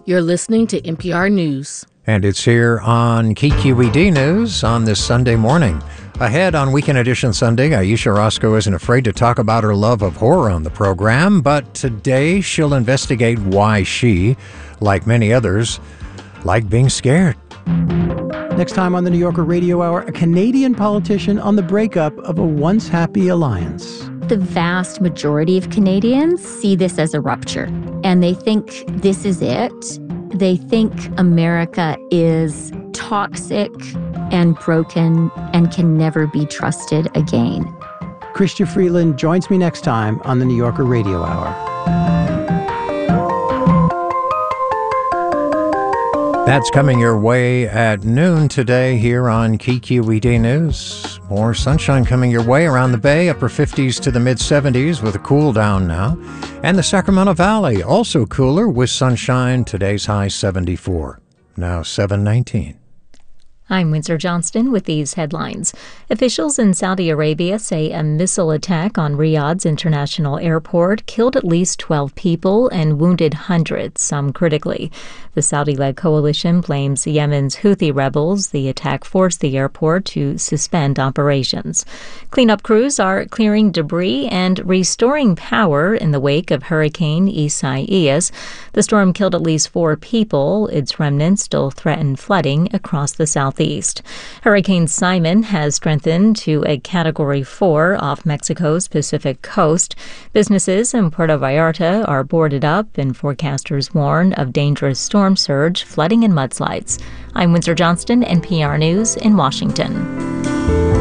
You're listening to NPR News. And it's here on KQED News on this Sunday morning. Ahead on Weekend Edition Sunday, Aisha Roscoe isn't afraid to talk about her love of horror on the program, but today she'll investigate why she, like many others, like being scared. Next time on the New Yorker Radio Hour, a Canadian politician on the breakup of a once happy alliance. The vast majority of Canadians see this as a rupture, and they think this is it. They think America is toxic and broken and can never be trusted again. Chrystia Freeland joins me next time on the New Yorker Radio Hour. That's coming your way at noon today here on KQED News. More sunshine coming your way around the Bay, upper 50s to the mid-70s with a cool down now. And the Sacramento Valley, also cooler with sunshine, today's high 74. Now 7:19. I'm Windsor Johnston with these headlines. Officials in Saudi Arabia say a missile attack on Riyadh's international airport killed at least 12 people and wounded hundreds, some critically. The Saudi-led coalition blames Yemen's Houthi rebels. The attack forced the airport to suspend operations. Cleanup crews are clearing debris and restoring power in the wake of Hurricane Isaias. The storm killed at least 4 people. Its remnants still threaten flooding across the southeast. Hurricane Simon has strengthened to a Category 4 off Mexico's Pacific coast. Businesses in Puerto Vallarta are boarded up, and forecasters warn of dangerous storm surge, flooding, and mudslides. I'm Windsor Johnston, NPR News in Washington.